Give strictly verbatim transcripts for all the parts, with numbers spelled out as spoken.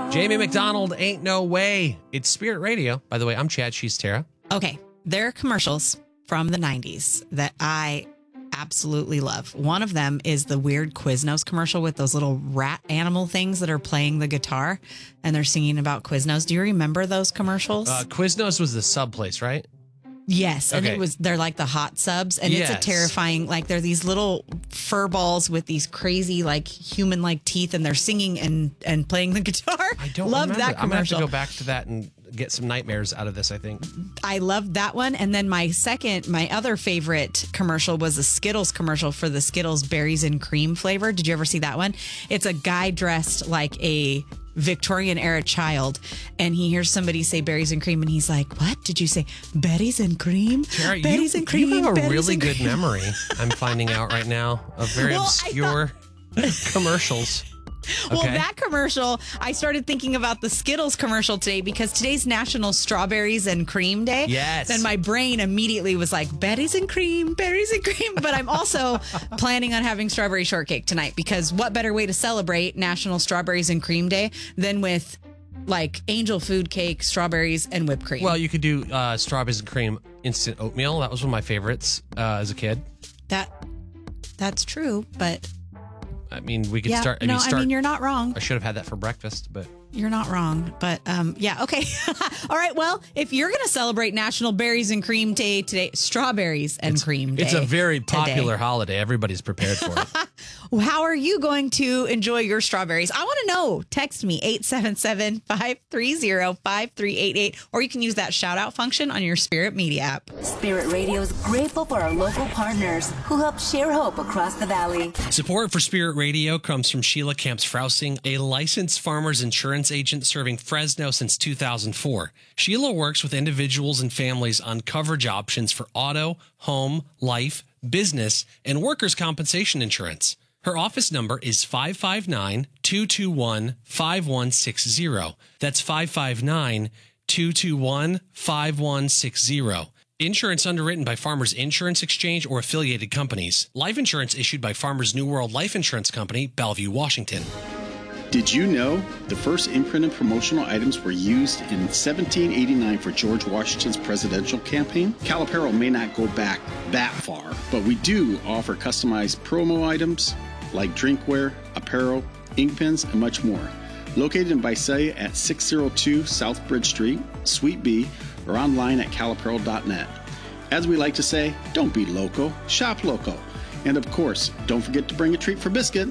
Jamie McDonald, Ain't No Way. It's Spirit Radio. By the way, I'm Chad. She's Tara. Okay. There are commercials from the nineties that I absolutely love. One of them is the weird Quiznos commercial with those little rat animal things that are playing the guitar and they're singing about Quiznos. Do you remember those commercials? Uh, Quiznos was the sub place, right? Yes, and Okay. it was they're like the hot subs, and Yes. it's a terrifying. Like they're these little fur balls with these crazy like human like teeth, and they're singing and and playing the guitar. I don't love remember. that I'm gonna have to commercial. go back to that and get some nightmares out of this, I think. I loved that one, and then my second, my other favorite commercial was a Skittles commercial for the Skittles berries and cream flavor. Did you ever see that one? It's a guy dressed like a Victorian era child, and he hears somebody say berries and cream, and he's like, "What did you say? Berries and cream? Tara, berries you, and cream? you have a berries really and good cream." memory. I'm finding out right now of very Well, I obscure commercials. Well, Okay. that commercial, I started thinking about the Skittles commercial today because today's National Strawberries and Cream Day. Yes. Then my brain immediately was like, berries and cream, berries and cream. But I'm also planning on having strawberry shortcake tonight because what better way to celebrate National Strawberries and Cream Day than with like angel food cake, strawberries, and whipped cream? Well, you could do uh, strawberries and cream instant oatmeal. That was one of my favorites uh, as a kid. that that's true, but I mean, we could yeah, start. I no, mean, start, I mean you're not wrong. I should have had that for breakfast, but You're not wrong, but um, yeah, okay. All right, well, if you're going to celebrate National Berries and Cream Day today, strawberries and cream day. it's a very popular today. holiday. Everybody's prepared for it. How are you going to enjoy your strawberries? I want to know. Text me eight seven seven, five three zero, five three eight eight, or you can use that shout out function on your Spirit Media app. Spirit Radio is grateful for our local partners who help share hope across the valley. Support for Spirit Radio comes from Sheila Camps Frousing, a licensed farmers insurance agent serving Fresno since two thousand four. Sheila works with individuals and families on coverage options for auto, home, life, business, and workers' compensation insurance. Her office number is five five nine, two two one, five one six zero. That's five five nine, two two one, five one six zero. Insurance underwritten by Farmers Insurance Exchange or affiliated companies. Life insurance issued by Farmers New World Life Insurance Company, Bellevue, Washington. Did you know the first imprinted promotional items were used in seventeen eighty-nine for George Washington's presidential campaign? Caliparo may not go back that far, but we do offer customized promo items like drinkware, apparel, ink pens, and much more. Located in Visalia at six oh two South Bridge Street, Suite B, or online at caliparo dot net. As we like to say, don't be loco, shop local. And of course, don't forget to bring a treat for Biscuit.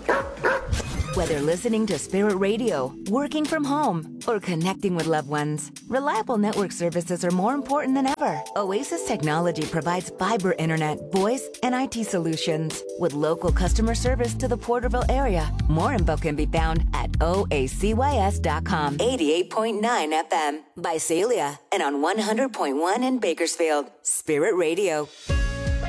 Whether listening to Spirit Radio, working from home, or connecting with loved ones, reliable network services are more important than ever. Oasis Technology provides fiber internet, voice, and I T solutions with local customer service to the Porterville area. More info can be found at O A C Y S dot com. eighty-eight point nine F M, Visalia, and on one hundred point one in Bakersfield. Spirit Radio.